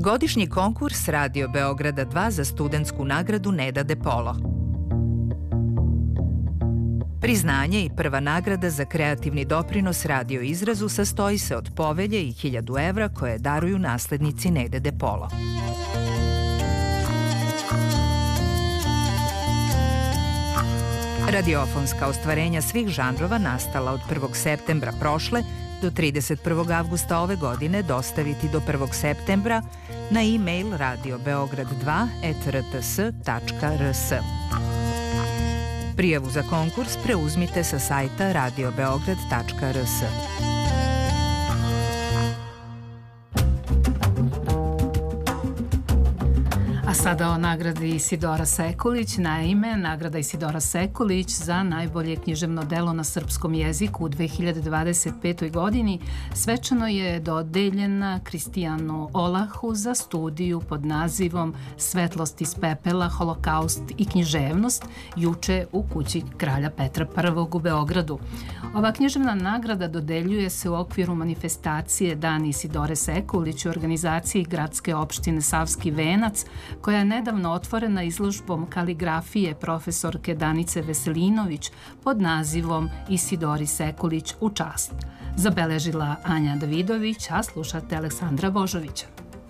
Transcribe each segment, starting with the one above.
Godišnji konkurs Radio Beograda 2 za studentsku nagradu Neda De Polo. Priznanje i prva nagrada za kreativni doprinos radio izrazu sastoji se od povelje i 1000 evra koje daruju naslednici Nede De Polo. Radiofonska ostvarenja svih žanrova nastala od 1. septembra prošle do 31. avgusta ove godine dostaviti do 1. septembra na e-mail radiobeograd2@rts.rs. Prijavu za konkurs preuzmite sa sajta radiobeograd.rs. A sada o nagradi Isidora Sekulić. Naime, nagrada Isidora Sekulić za najbolje književno delo na srpskom jeziku u 2025. godini svečano je dodeljena Kristijanu Olahu za studiju pod nazivom Svetlost iz pepela, holokaust i književnost juče u kući kralja Petra I u Beogradu. Ova književna nagrada dodeljuje se u okviru manifestacije Dan Isidore Sekulić u organizaciji gradske opštine Savski Venac, koja je nedavno otvorena izložbom kaligrafije profesorke Danice Veselinović pod nazivom Isidori Sekulić u čast. Zabeležila Anja Davidović, a slušate Aleksandra Božovića.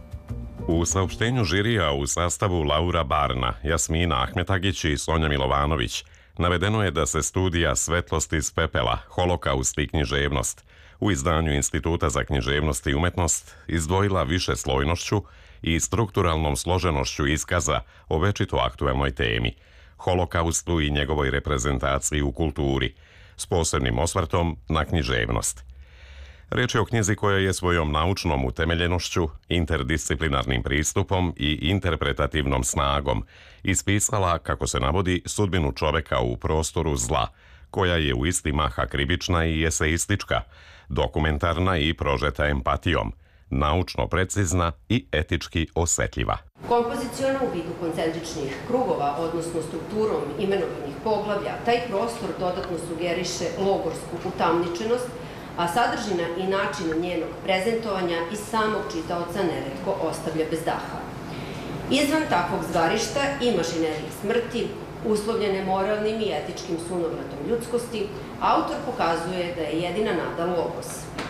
U saopštenju žirija u sastavu Laura Barna, Jasmina Ahmetagić i Sonja Milovanović navedeno je da se studija Svetlost iz pepela, holokaust i književnost u izdanju Instituta za književnost i umetnost izdvojila višeslojnošću i strukturalnom složenošću iskaza o večito aktuelnoj temi, holokaustu i njegovoj reprezentaciji u kulturi, s posebnim osvrtom na književnost. Reč je o knjizi koja je svojom naučnom utemeljenošću, interdisciplinarnim pristupom i interpretativnom snagom ispisala, kako se navodi, sudbinu čoveka u prostoru zla, koja je u isti mah akribična i eseistička, dokumentarna i prožeta empatijom, naučno precizna i etički osetljiva. Kompozicijona u vidu koncentričnih krugova, odnosno strukturom imenovanih poglavlja, taj prostor dodatno sugeriše logorsku utamničenost, a sadržina i način njenog prezentovanja i samog čitaoca neretko ostavlja bez daha. Izvan takvog zgarišta i mašinerije smrti, uslovljene moralnim i etičkim sunovratom ljudskosti, autor pokazuje da je jedina nada logos.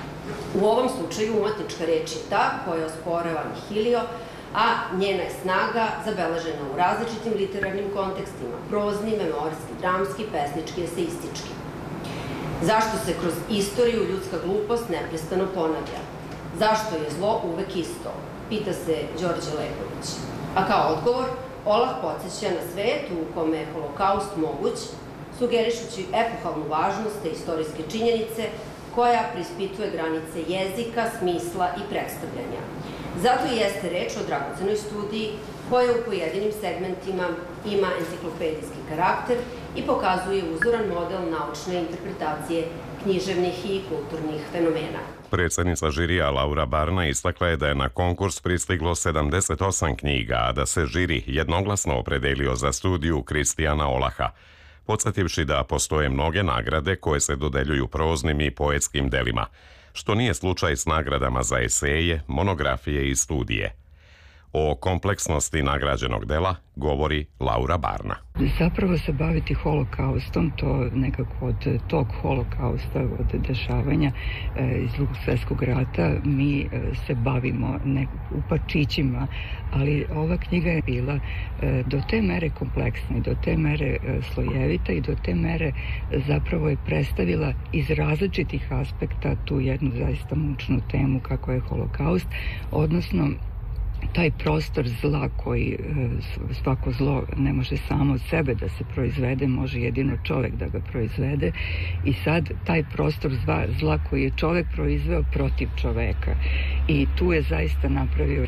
U ovom slučaju umetnička reč je ta koja osporava nihilio, a njena je snaga zabeležena u različitim literarnim kontekstima, prozni, memoarski, dramski, pesnički, eseistički. Zašto se kroz istoriju ljudska glupost neprestano ponavlja? Zašto je zlo uvek isto? Pita se Đorđe Leković. A kao odgovor, Olah podsjeća na svet u kome je holokaust moguć, sugerišući epohalnu važnost te istorijske činjenice koja prispituje granice jezika, smisla i predstavljanja. Zato i jeste reč o dragocenoj studiji koja u pojedinim segmentima ima enciklopedijski karakter i pokazuje uzoran model naučne interpretacije književnih i kulturnih fenomena. Predsednica žirija Laura Barna istakla je da je na konkurs pristiglo 78 knjiga, a da se žiri jednoglasno opredelio za studiju Kristijana Olaha, podsjetivši da postoje mnoge nagrade koje se dodeljuju proznim i poetskim delima, što nije slučaj s nagradama za eseje, monografije i studije. O kompleksnosti nagrađenog dela govori Laura Barna. Zapravo se baviti holokaustom, to nekako od tog holokausta, od dešavanja iz Drugog svjetskog rata, mi se bavimo u pačićima, ali ova knjiga je bila do te mere kompleksna, do te mere slojevita i do te mere zapravo je predstavila iz različitih aspekta tu jednu zaista mučnu temu kako je holokaust, odnosno taj prostor zla koji svako zlo ne može samo od sebe da se proizvede, može jedino čovek da ga proizvede i sad taj prostor zla koji je čovek proizveo protiv čoveka i tu je zaista napravio